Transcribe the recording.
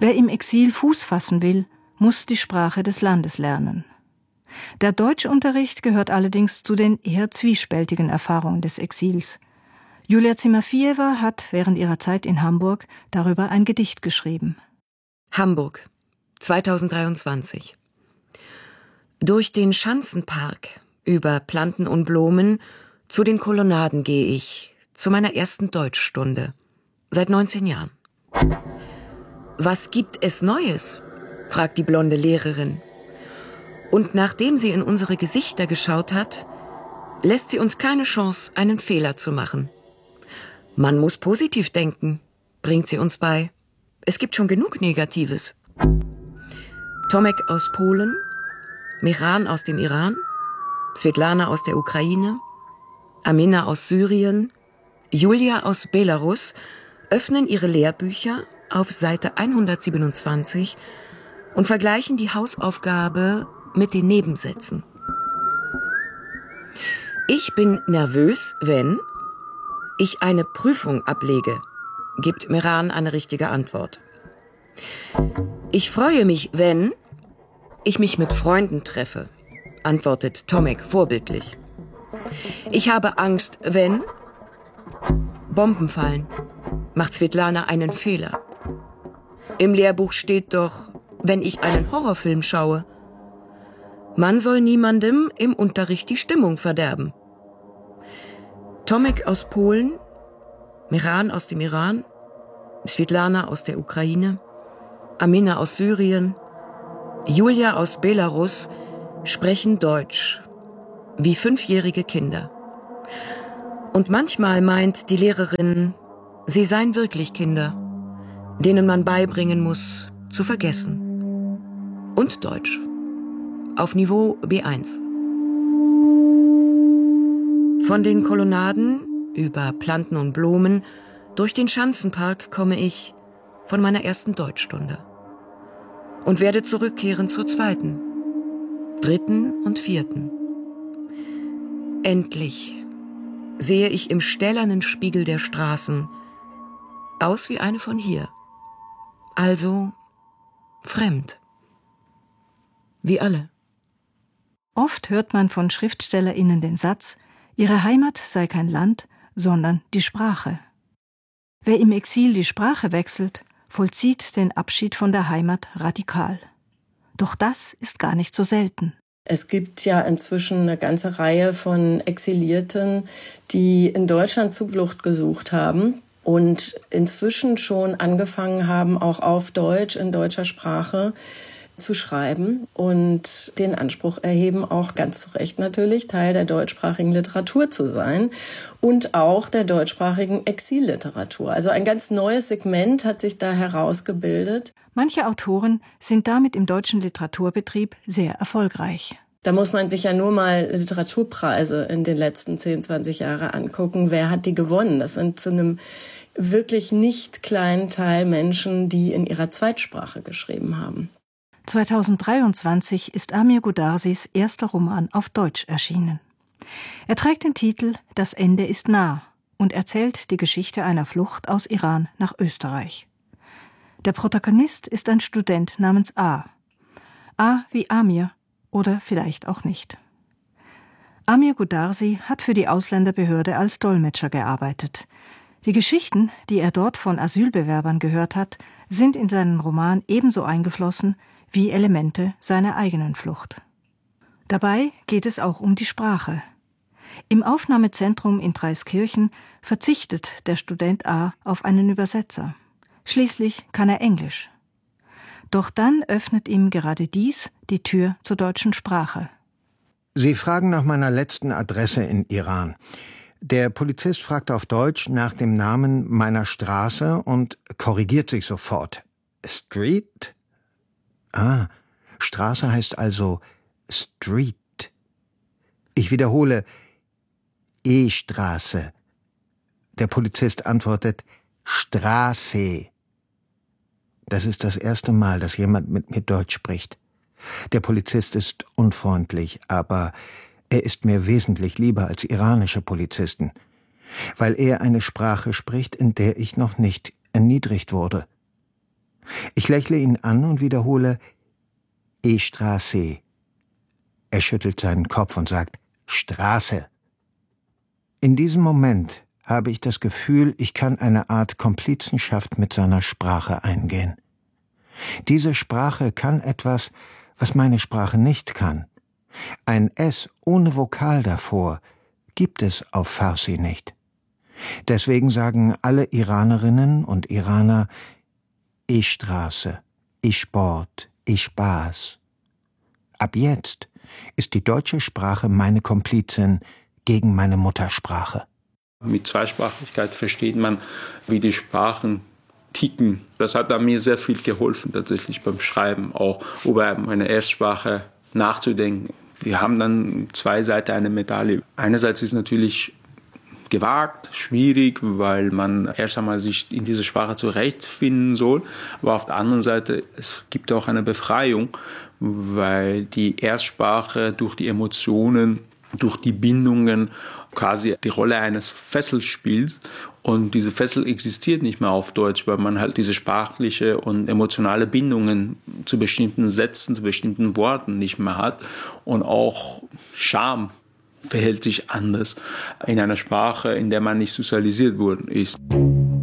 Wer im Exil Fuß fassen will, muss die Sprache des Landes lernen. Der Deutschunterricht gehört allerdings zu den eher zwiespältigen Erfahrungen des Exils. Julia Zimafiewa hat während ihrer Zeit in Hamburg darüber ein Gedicht geschrieben. Hamburg, 2023. Durch den Schanzenpark, über Planten und Blumen, zu den Kolonnaden gehe ich, zu meiner ersten Deutschstunde, seit 19 Jahren. Was gibt es Neues? Fragt die blonde Lehrerin. Und nachdem sie in unsere Gesichter geschaut hat, lässt sie uns keine Chance, einen Fehler zu machen. Man muss positiv denken, bringt sie uns bei. Es gibt schon genug Negatives. Tomek aus Polen, Mehran aus dem Iran, Svetlana aus der Ukraine, Amina aus Syrien, Julia aus Belarus öffnen ihre Lehrbücher auf Seite 127 und vergleichen die Hausaufgabe mit den Nebensätzen. Ich bin nervös, wenn ich eine Prüfung ablege, gibt Mehran eine richtige Antwort. Ich freue mich, wenn ich mich mit Freunden treffe, antwortet Tomek vorbildlich. Ich habe Angst, wenn Bomben fallen, macht Svetlana einen Fehler. Im Lehrbuch steht doch, wenn ich einen Horrorfilm schaue. Man soll niemandem im Unterricht die Stimmung verderben. Tomek aus Polen, Mehran aus dem Iran, Svetlana aus der Ukraine, Amina aus Syrien, Julia aus Belarus sprechen Deutsch, wie 5-jährige Kinder. Und manchmal meint die Lehrerin, sie seien wirklich Kinder, denen man beibringen muss, zu vergessen. Und Deutsch. Auf Niveau B1. Von den Kolonnaden über Planten und Blumen durch den Schanzenpark komme ich von meiner ersten Deutschstunde und werde zurückkehren zur 2., 3. und 4. Endlich sehe ich im stählernen Spiegel der Straßen aus wie eine von hier, also fremd, wie alle. Oft hört man von SchriftstellerInnen den Satz, ihre Heimat sei kein Land, sondern die Sprache. Wer im Exil die Sprache wechselt, vollzieht den Abschied von der Heimat radikal. Doch das ist gar nicht so selten. Es gibt ja inzwischen eine ganze Reihe von Exilierten, die in Deutschland Zuflucht gesucht haben und inzwischen schon angefangen haben, auch auf Deutsch, in deutscher Sprache zu schreiben und den Anspruch erheben, auch ganz zu Recht natürlich, Teil der deutschsprachigen Literatur zu sein und auch der deutschsprachigen Exilliteratur. Also ein ganz neues Segment hat sich da herausgebildet. Manche Autoren sind damit im deutschen Literaturbetrieb sehr erfolgreich. Da muss man sich ja nur mal Literaturpreise in den letzten 10, 20 Jahren angucken. Wer hat die gewonnen? Das sind zu einem wirklich nicht kleinen Teil Menschen, die in ihrer Zweitsprache geschrieben haben. 2023 ist Amir Goudarsis erster Roman auf Deutsch erschienen. Er trägt den Titel »Das Ende ist nah« und erzählt die Geschichte einer Flucht aus Iran nach Österreich. Der Protagonist ist ein Student namens A. A wie Amir oder vielleicht auch nicht. Amir Goudarsi hat für die Ausländerbehörde als Dolmetscher gearbeitet. Die Geschichten, die er dort von Asylbewerbern gehört hat, sind in seinen Roman ebenso eingeflossen wie Elemente seiner eigenen Flucht. Dabei geht es auch um die Sprache. Im Aufnahmezentrum in Dreiskirchen verzichtet der Student A auf einen Übersetzer. Schließlich kann er Englisch. Doch dann öffnet ihm gerade dies die Tür zur deutschen Sprache. Sie fragen nach meiner letzten Adresse in Iran. Der Polizist fragt auf Deutsch nach dem Namen meiner Straße und korrigiert sich sofort. Street? Ah, Straße heißt also Street. Ich wiederhole, E-Straße. Der Polizist antwortet Straße. Das ist das erste Mal, dass jemand mit mir Deutsch spricht. Der Polizist ist unfreundlich, aber er ist mir wesentlich lieber als iranische Polizisten, weil er eine Sprache spricht, in der ich noch nicht erniedrigt wurde. Ich lächle ihn an und wiederhole Straße. Er schüttelt seinen Kopf und sagt Straße. In diesem Moment habe ich das Gefühl, ich kann eine Art Komplizenschaft mit seiner Sprache eingehen. Diese Sprache kann etwas, was meine Sprache nicht kann. Ein S ohne Vokal davor gibt es auf Farsi nicht. Deswegen sagen alle Iranerinnen und Iraner Straße, Sport, Spaß. Ab jetzt ist die deutsche Sprache meine Komplizin gegen meine Muttersprache. Mit Zweisprachigkeit versteht man, wie die Sprachen ticken. Das hat mir sehr viel geholfen, tatsächlich beim Schreiben, auch über meine Erstsprache nachzudenken. Wir haben dann zwei Seiten einer Medaille. Einerseits ist natürlich gewagt, schwierig, weil man erst einmal sich in diese Sprache zurechtfinden soll. Aber auf der anderen Seite, es gibt auch eine Befreiung, weil die Erstsprache durch die Emotionen, durch die Bindungen quasi die Rolle eines Fessels spielt. Und diese Fessel existiert nicht mehr auf Deutsch, weil man halt diese sprachliche und emotionale Bindungen zu bestimmten Sätzen, zu bestimmten Worten nicht mehr hat. Und auch Scham verhält sich anders in einer Sprache, in der man nicht sozialisiert worden ist.